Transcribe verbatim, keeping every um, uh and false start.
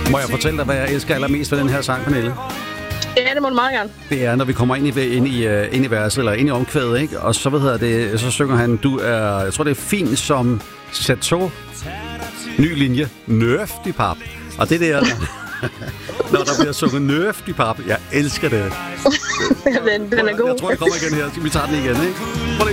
Må jeg fortælle dig, hvad jeg elsker allermest ved den her sang, Pernille? Ja, det må du meget gerne. Det er, når vi kommer ind i, ind i, uh, ind i verset, eller ind i omkvædet, ikke? Og så, hvad hedder det, så synger han, du er, jeg tror, det er fint som Chateau, ny linje, Nerf de pap. Og det der, når der bliver sunget Nerf de pap, jeg elsker det. den, den er god. Jeg tror, det kommer igen her. Vi tager den igen, ikke?